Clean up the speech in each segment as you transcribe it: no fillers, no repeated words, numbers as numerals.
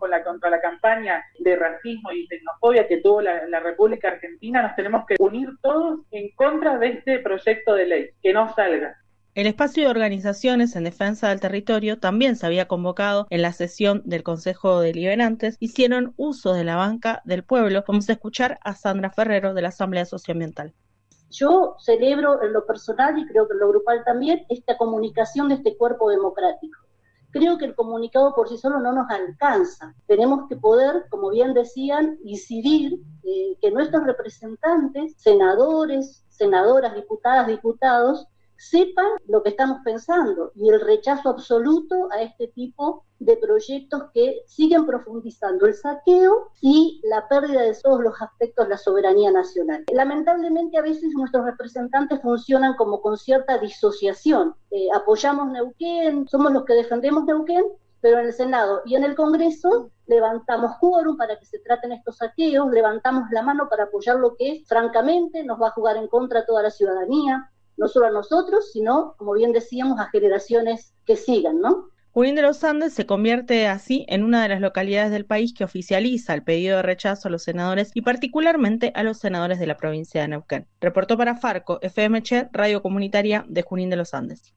contra la campaña de racismo y xenofobia que tuvo la República Argentina, nos tenemos que unir todos en contra de este proyecto de ley, que no salga. El espacio de organizaciones en defensa del territorio también se había convocado en la sesión del Consejo Deliberantes. Hicieron uso de la banca del pueblo. Vamos a escuchar a Sandra Ferrero de la Asamblea Socioambiental. Yo celebro en lo personal y creo que en lo grupal también esta comunicación de este cuerpo democrático. Creo que el comunicado por sí solo no nos alcanza. Tenemos que poder, como bien decían, incidir que nuestros representantes, senadores, senadoras, diputadas, diputados, sepan lo que estamos pensando y el rechazo absoluto a este tipo de proyectos que siguen profundizando el saqueo y la pérdida de todos los aspectos de la soberanía nacional. Lamentablemente a veces nuestros representantes funcionan como con cierta disociación. Apoyamos Neuquén, somos los que defendemos Neuquén, pero en el Senado y en el Congreso levantamos quórum para que se traten estos saqueos, levantamos la mano para apoyar lo que francamente nos va a jugar en contra a toda la ciudadanía, no solo a nosotros, sino, como bien decíamos, a generaciones que sigan, ¿no? Junín de los Andes se convierte así en una de las localidades del país que oficializa el pedido de rechazo a los senadores y particularmente a los senadores de la provincia de Neuquén. Reportó para Farco, FMC, Radio Comunitaria de Junín de los Andes.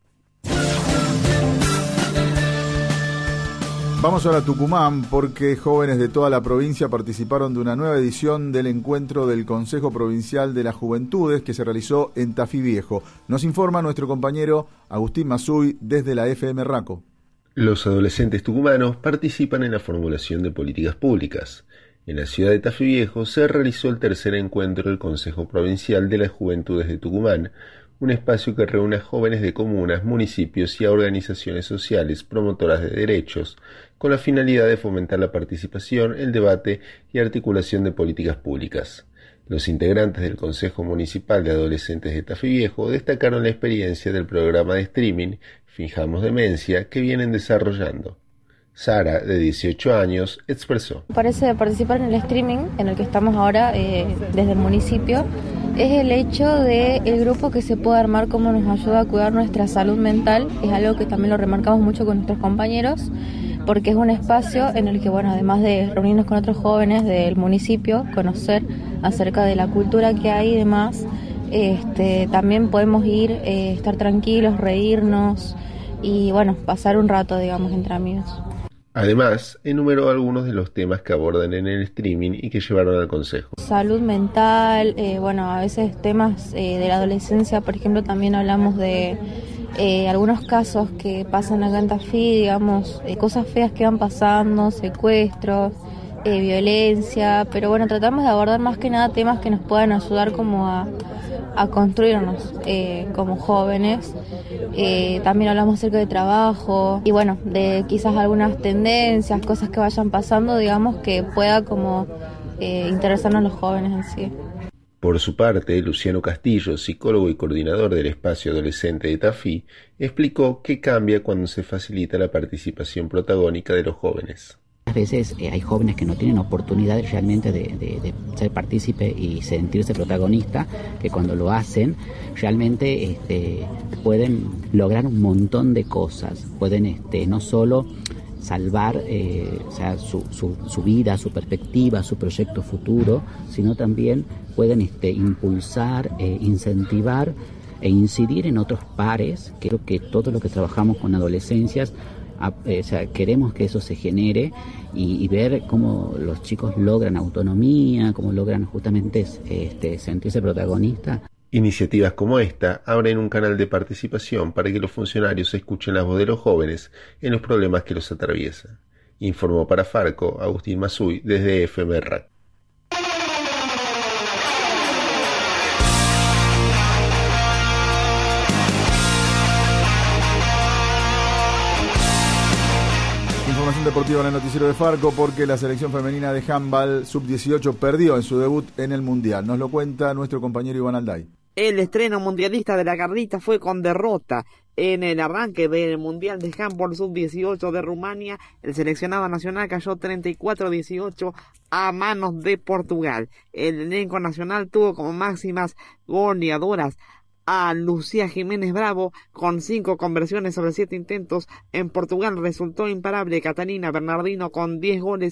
Vamos ahora a Tucumán porque jóvenes de toda la provincia participaron de una nueva edición del encuentro del Consejo Provincial de las Juventudes que se realizó en Tafí Viejo. Nos informa nuestro compañero Agustín Mazzuy desde la FM Raco. Los adolescentes tucumanos participan en la formulación de políticas públicas. En la ciudad de Tafí Viejo se realizó el tercer encuentro del Consejo Provincial de las Juventudes de Tucumán, un espacio que reúne a jóvenes de comunas, municipios y a organizaciones sociales promotoras de derechos, con la finalidad de fomentar la participación, el debate y articulación de políticas públicas. Los integrantes del Consejo Municipal de Adolescentes de Tafí Viejo destacaron la experiencia del programa de streaming Fijamos Demencia que vienen desarrollando. Sara, de 18 años, expresó: Me parece participar en el streaming en el que estamos ahora desde el municipio es el hecho de el grupo que se puede armar, cómo nos ayuda a cuidar nuestra salud mental. Es algo que también lo remarcamos mucho con nuestros compañeros, porque es un espacio en el que, bueno, además de reunirnos con otros jóvenes del municipio, conocer acerca de la cultura que hay y demás, también podemos ir, estar tranquilos, reírnos y, bueno, pasar un rato, digamos, entre amigos. Además, enumeró algunos de los temas que abordan en el streaming y que llevaron al consejo. Salud mental, a veces temas de la adolescencia, por ejemplo, también hablamos de algunos casos que pasan acá en Tafí, digamos, cosas feas que van pasando, secuestros, violencia, pero bueno, tratamos de abordar más que nada temas que nos puedan ayudar como a construirnos como jóvenes. También hablamos acerca de trabajo y bueno, de quizás algunas tendencias, cosas que vayan pasando, digamos, que pueda como interesarnos los jóvenes en sí. Por su parte, Luciano Castillo, psicólogo y coordinador del espacio adolescente de Tafí, explicó qué cambia cuando se facilita la participación protagónica de los jóvenes. A veces hay jóvenes que no tienen oportunidad realmente de ser partícipe y sentirse protagonista, que cuando lo hacen realmente pueden lograr un montón de cosas, pueden no solo salvar su vida, su perspectiva, su proyecto futuro, sino también pueden impulsar, incentivar e incidir en otros pares. Creo que todo lo que trabajamos con adolescencias, queremos que eso se genere y ver cómo los chicos logran autonomía, cómo logran justamente sentirse protagonistas. Iniciativas como esta abren un canal de participación para que los funcionarios escuchen la voz de los jóvenes en los problemas que los atraviesan. Informó para Farco Agustín Mazzuy desde FM Raco. Información deportiva en el noticiero de Farco porque la selección femenina de handball sub-18 perdió en su debut en el Mundial. Nos lo cuenta nuestro compañero Iván Alday. El estreno mundialista de la Carlita fue con derrota. En el arranque del Mundial de Handball Sub-18 de Rumania, el seleccionado nacional cayó 34-18 a manos de Portugal. El elenco nacional tuvo como máximas goleadoras a Lucía Jiménez Bravo con 5 conversiones sobre 7 intentos. En Portugal resultó imparable Catalina Bernardino con 10 goles